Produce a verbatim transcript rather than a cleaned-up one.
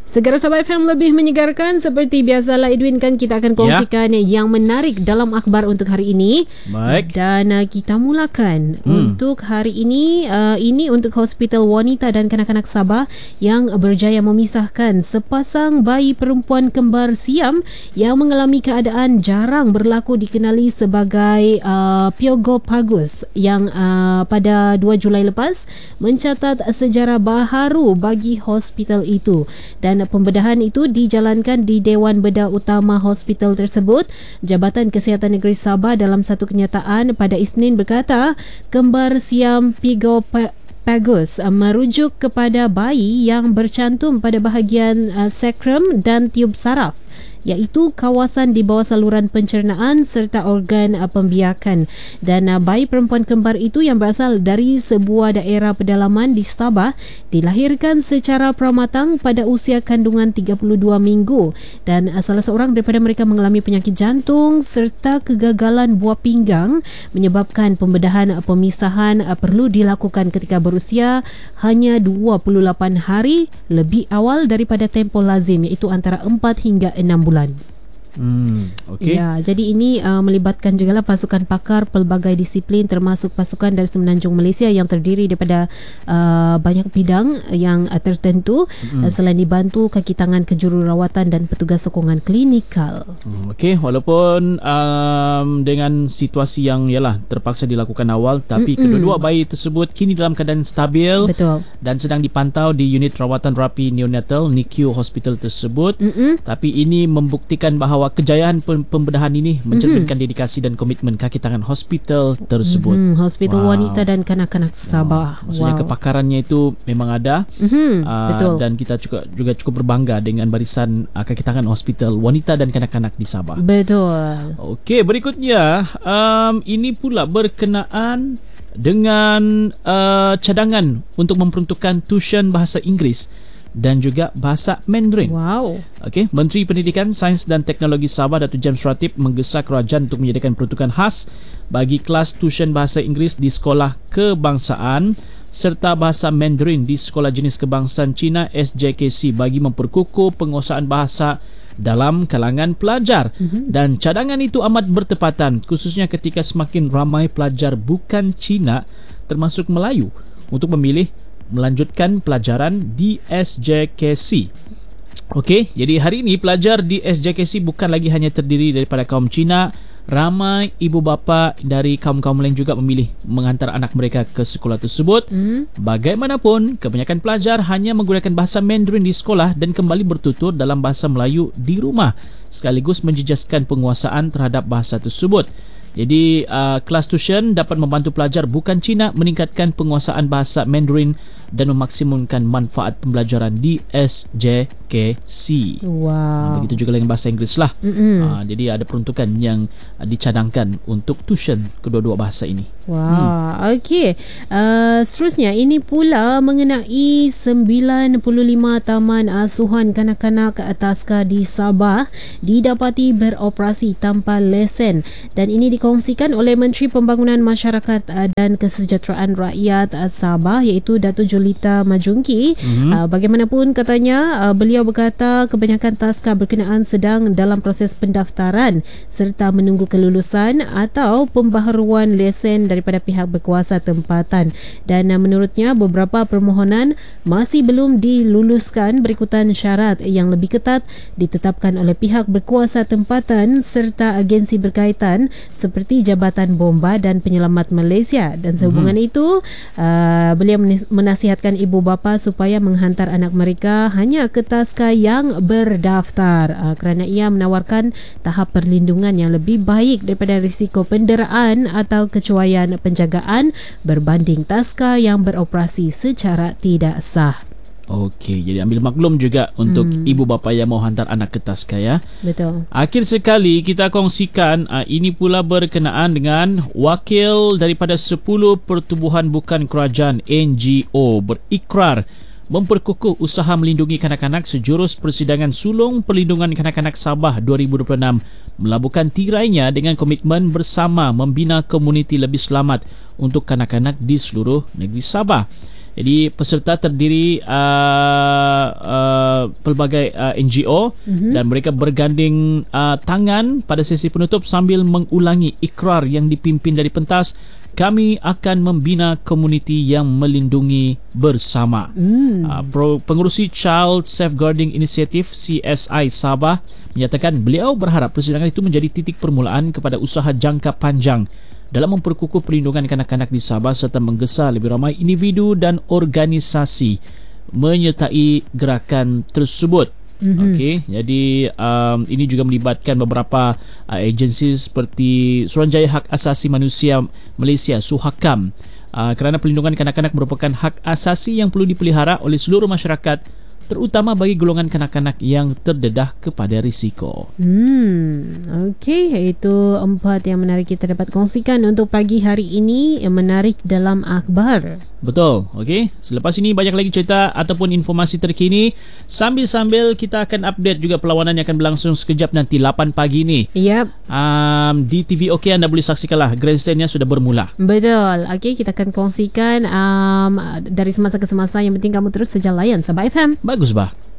Segera Sabah F M lebih menyegarkan. Seperti biasalah Edwin, kan kita akan kongsikan ya. yang menarik dalam akhbar untuk hari ini. Baik. Dan uh, kita mulakan hmm. untuk hari ini. Uh, ini untuk Hospital Wanita dan Kanak-kanak Sabah yang berjaya memisahkan sepasang bayi perempuan kembar siam yang mengalami keadaan jarang berlaku dikenali sebagai uh, Pyogopagus yang uh, pada dua Julai lepas mencatat sejarah baharu bagi hospital itu. Dan pembedahan itu dijalankan di Dewan Bedah Utama hospital tersebut. Jabatan Kesihatan Negeri Sabah dalam satu kenyataan pada Isnin berkata, kembar siam Pyogopagus merujuk kepada bayi yang bercantum pada bahagian uh, sacrum dan tiub saraf, iaitu kawasan di bawah saluran pencernaan serta organ uh, pembiakan. Dan uh, bayi perempuan kembar itu yang berasal dari sebuah daerah pedalaman di Sabah dilahirkan secara pramatang pada usia kandungan tiga puluh dua minggu. Dan uh, salah seorang daripada mereka mengalami penyakit jantung serta kegagalan buah pinggang, menyebabkan pembedahan uh, pemisahan uh, perlu dilakukan ketika berusia hanya dua puluh lapan hari lebih awal daripada tempoh lazim, iaitu antara empat hingga enam bulan. Hmm, okay. Ya, jadi ini uh, melibatkan juga lah pasukan pakar pelbagai disiplin termasuk pasukan dari Semenanjung Malaysia yang terdiri daripada uh, banyak bidang yang uh, tertentu, hmm. uh, selain dibantu kaki tangan kejururawatan dan petugas sokongan klinikal. Hmm, Okey, walaupun um, dengan situasi yang yalah terpaksa dilakukan awal, tapi Mm-mm. kedua-dua bayi tersebut kini dalam keadaan stabil. Betul. Dan sedang dipantau di unit rawatan rapi neonatal N I C U hospital tersebut. Mm-mm. Tapi ini membuktikan bahawa kejayaan pembedahan ini mencerminkan mm-hmm. dedikasi dan komitmen kaki tangan hospital tersebut. Mm-hmm. Hospital wow. Wanita dan Kanak-kanak Sabah. Wow. Maksudnya wow. kepakarannya itu memang ada. Mm-hmm. Uh, Betul. Dan kita juga juga cukup berbangga dengan barisan uh, kaki tangan Hospital Wanita dan Kanak-kanak di Sabah. Betul. Okey, berikutnya um, ini pula berkenaan dengan uh, cadangan untuk memperuntukkan tuition bahasa Inggeris dan juga bahasa Mandarin. Wow. Okey, Menteri Pendidikan, Sains dan Teknologi Sabah Datuk James Ratib menggesa kerajaan untuk menyediakan peruntukan khas bagi kelas tuition bahasa Inggeris di sekolah kebangsaan serta bahasa Mandarin di Sekolah Jenis Kebangsaan Cina S J K C bagi memperkukuh penguasaan bahasa dalam kalangan pelajar. Mm-hmm. Dan cadangan itu amat bertepatan khususnya ketika semakin ramai pelajar bukan Cina termasuk Melayu untuk memilih melanjutkan pelajaran di S J K C. Okey, jadi hari ini pelajar di S J K C bukan lagi hanya terdiri daripada kaum Cina. Ramai ibu bapa dari kaum-kaum lain juga memilih menghantar anak mereka ke sekolah tersebut. Mm. Bagaimanapun, kebanyakan pelajar hanya menggunakan bahasa Mandarin di sekolah dan kembali bertutur dalam bahasa Melayu di rumah, sekaligus menjejaskan penguasaan terhadap bahasa tersebut. Jadi uh, kelas tuition dapat membantu pelajar bukan Cina meningkatkan penguasaan bahasa Mandarin dan memaksimumkan manfaat pembelajaran di S J K C. Wow. Uh, begitu juga dengan bahasa Inggeris lah. Uh, jadi ada peruntukan yang uh, dicadangkan untuk tuition kedua-dua bahasa ini. Wow. Hmm. Okey. Uh, seterusnya ini pula mengenai sembilan puluh lima taman asuhan kanak-kanak taska di Sabah didapati beroperasi tanpa lesen, dan ini dikongsikan oleh Menteri Pembangunan Masyarakat uh, dan Kesejahteraan Rakyat uh, Sabah, iaitu Datuk Julita Majungki. Mm-hmm. Uh, bagaimanapun katanya, uh, beliau berkata kebanyakan taska berkenaan sedang dalam proses pendaftaran serta menunggu kelulusan atau pembaharuan lesen daripada pihak berkuasa tempatan. Dan uh, menurutnya beberapa permohonan masih belum diluluskan berikutan syarat yang lebih ketat ditetapkan oleh pihak berkuasa tempatan serta agensi berkaitan seperti Jabatan Bomba dan Penyelamat Malaysia. Dan sehubungan mm-hmm. itu uh, beliau menasihatkan ibu bapa supaya menghantar anak mereka hanya ke taska yang berdaftar uh, kerana ia menawarkan tahap perlindungan yang lebih baik daripada risiko penderaan atau kecuaian penjagaan berbanding taska yang beroperasi secara tidak sah. Okey, jadi ambil maklum juga untuk hmm. ibu bapa yang mau hantar anak ke taska ya. Betul. Akhir sekali kita kongsikan uh, ini pula berkenaan dengan wakil daripada sepuluh pertubuhan bukan kerajaan N G O berikrar memperkukuh usaha melindungi kanak-kanak sejurus Persidangan Sulong Perlindungan Kanak-kanak Sabah dua ribu dua puluh enam melabuhkan tirainya dengan komitmen bersama membina komuniti lebih selamat untuk kanak-kanak di seluruh negeri Sabah. Jadi peserta terdiri uh, uh, pelbagai uh, N G O mm-hmm. dan mereka berganding uh, tangan pada sesi penutup sambil mengulangi ikrar yang dipimpin dari pentas, kami akan membina komuniti yang melindungi bersama. Mm. Uh, Pro, pengurusi Child Safeguarding Initiative C S I Sabah menyatakan beliau berharap persidangan itu menjadi titik permulaan kepada usaha jangka panjang dalam memperkukuh perlindungan kanak-kanak di Sabah serta menggesa lebih ramai individu dan organisasi menyertai gerakan tersebut. Mm-hmm. Okey, jadi um, ini juga melibatkan beberapa uh, agensi seperti Suruhanjaya Hak Asasi Manusia Malaysia Suhakam, uh, kerana perlindungan kanak-kanak merupakan hak asasi yang perlu dipelihara oleh seluruh masyarakat, terutama bagi golongan kanak-kanak yang terdedah kepada risiko. Hmm, okey, itu empat yang menarik kita dapat kongsikan untuk pagi hari ini yang menarik dalam akhbar. Betul, okey. Selepas ini banyak lagi cerita ataupun informasi terkini. Sambil-sambil kita akan update juga perlawanan yang akan berlangsung sekejap nanti lapan pagi ni. Yep. Um, di T V OK anda boleh saksikanlah, grandstandnya sudah bermula. Betul. Okey, kita akan kongsikan um, dari semasa ke semasa. Yang penting kamu terus saja layan Sabah F M. Bagus bah.